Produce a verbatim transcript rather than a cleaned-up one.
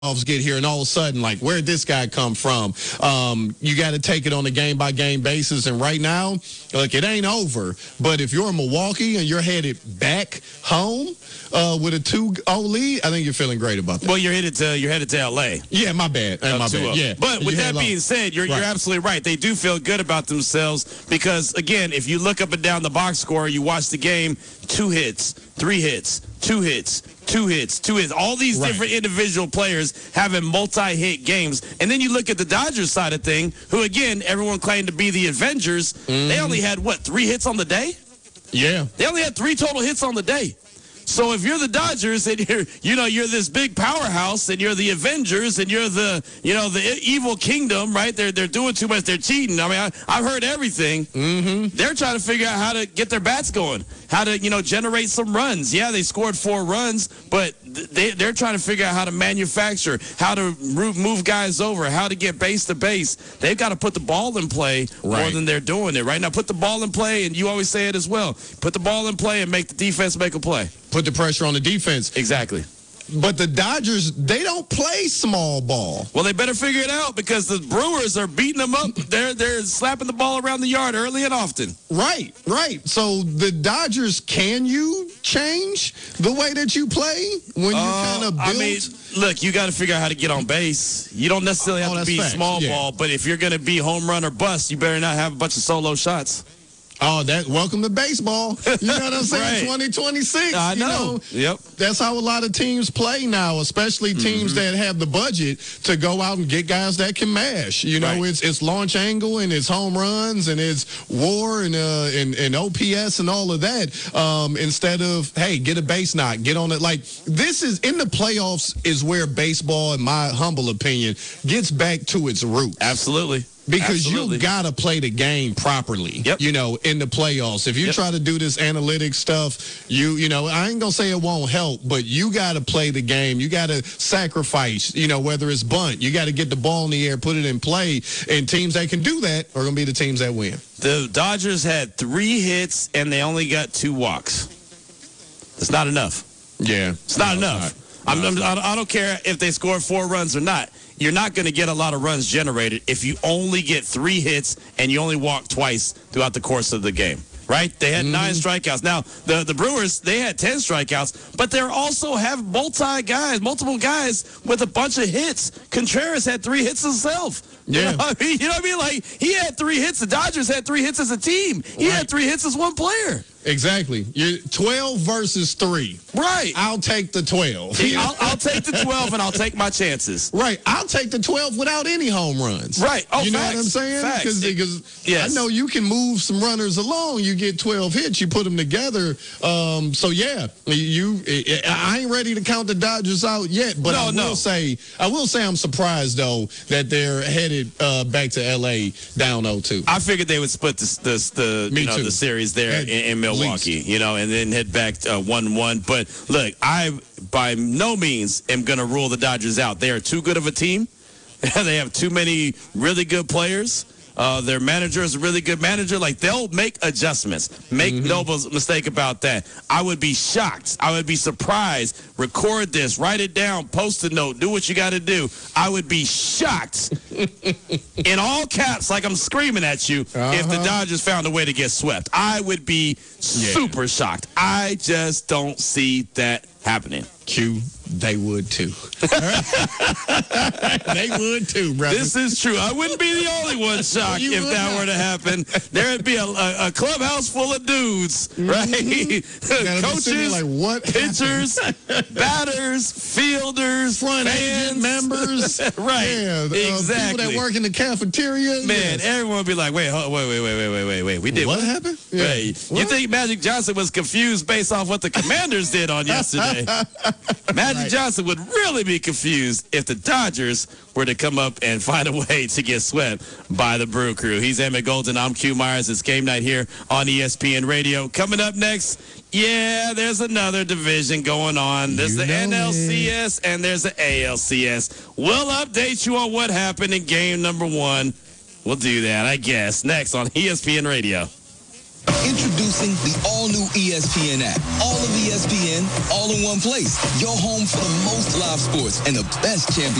get here, and all of a sudden, like, where'd this guy come from? Um, you got to take it on a game-by-game basis, and right now, look, it ain't over, but if you're in Milwaukee and you're headed back home uh, with a two oh lead, I think you're feeling great about that. Well, you're headed to you're headed to L A. Yeah, my bad. Uh, my bad. Yeah. But with that being said, you're, right. you're absolutely right. They do feel good about themselves because, again, if you look up and down the box score, you watch the game, two hits, three hits, two hits, two hits, two hits. All these right. different individual players having multi-hit games. And then you look at the Dodgers side of thing, who, again, everyone claimed to be the Avengers. Mm. They only had, what, three hits on the day? Yeah. They only had three total hits on the day. So if you're the Dodgers and you're, you know, you're this big powerhouse and you're the Avengers and you're the, you know, the evil kingdom, right? They're they're doing too much. They're cheating. I mean, I, I've heard everything. Mm-hmm. They're trying to figure out how to get their bats going, how to, you know, generate some runs. Yeah, they scored four runs, but they, they're trying to figure out how to manufacture, how to move guys over, how to get base to base. They've got to put the ball in play right. more than they're doing it right now. Put the ball in play, and you always say it as well. Put the ball in play and make the defense make a play. Put the pressure on the defense. Exactly. But the Dodgers, they don't play small ball. Well, they better figure it out because the Brewers are beating them up. They're they're slapping the ball around the yard early and often. Right, right. So the Dodgers, can you change the way that you play when you uh, kind of build? I mean, look, you got to figure out how to get on base. You don't necessarily have oh, to be facts. small yeah. ball, but if you're going to be home run or bust, you better not have a bunch of solo shots. Oh, that welcome to baseball. You know what I'm saying? right. twenty twenty-six. I know. You know. Yep. That's how a lot of teams play now, especially teams mm-hmm. that have the budget to go out and get guys that can mash. You know, right. it's it's launch angle and it's home runs and it's WAR and uh and, and O P S and all of that. Um, instead of, hey, get a base knock, get on it. Like, this is in the playoffs is where baseball, in my humble opinion, gets back to its roots. Absolutely. Because Absolutely. you got to play the game properly, yep. you know, in the playoffs. If you yep. try to do this analytic stuff, you you know, I ain't going to say it won't help, but you got to play the game. You got to sacrifice, you know, whether it's bunt. You got to get the ball in the air, put it in play, and teams that can do that are going to be the teams that win. The Dodgers had three hits, and they only got two walks. It's not enough. Yeah. It's not no, enough. It's not. I'm, No, I'm, I don't care if they score four runs or not. You're not going to get a lot of runs generated if you only get three hits and you only walk twice throughout the course of the game, right? They had mm-hmm. nine strikeouts. Now, the, the Brewers, they had ten strikeouts, but they also have multi guys, multiple guys with a bunch of hits. Contreras had three hits himself. Yeah. You know what I mean? You know what I mean? Like, he had three hits. The Dodgers had three hits as a team. He right. had three hits as one player. Exactly. You're twelve versus three. Right. I'll take the twelve. I'll, I'll take the twelve, and I'll take my chances. Right. I'll take the twelve without any home runs. Right. Oh, you know facts. what I'm saying? Facts. Because yes. I know you can move some runners along. You get twelve hits. You put them together. Um, so, yeah, you. I ain't ready to count the Dodgers out yet, but no, I will no. say I will say I'm surprised, though, that they're headed uh, back to L A down oh two. I figured they would split the, the, the, you know, the series there At in, in Milwaukee, least. you know, and then head back one one. Uh, but, look, I by no means am going to rule the Dodgers out. They are too good of a team. They have too many really good players. Uh, their manager is a really good manager. Like, they'll make adjustments. Make mm-hmm. no mistake about that. I would be shocked. I would be surprised. Record this. Write it down. Post a note. Do what you got to do. I would be shocked in all caps, like I'm screaming at you, uh-huh. if the Dodgers found a way to get swept. I would be super yeah. shocked. I just don't see that happening. Q, they would too. They would too, brother. This is true. I wouldn't be the only one shocked if that not. were to happen. There'd be a, a, a clubhouse full of dudes, right? Mm-hmm. Coaches, like, what pitchers, batters, fielders, front fans. agent members. Right. Yeah, exactly. Uh, people that work in the cafeteria. Man, yes. everyone would be like, wait, wait, wait, wait, wait, wait, wait, wait. We did what? What happened? Yeah. Right. What? You think Magic Johnson was confused based off what the Commanders did on yesterday? Magic right. Johnson would really be confused if the Dodgers were to come up and find a way to get swept by the Brew Crew. He's Emmett Golden. I'm Q Myers. It's game night here on E S P N Radio. Coming up next, yeah, there's another division going on. There's you the N L C S it. and there's the A L C S. We'll update you on what happened in game number one. We'll do that, I guess, next on E S P N Radio. Introducing the all-new E S P N app. All of E S P N, all in one place. Your home for the most live sports and the best champions.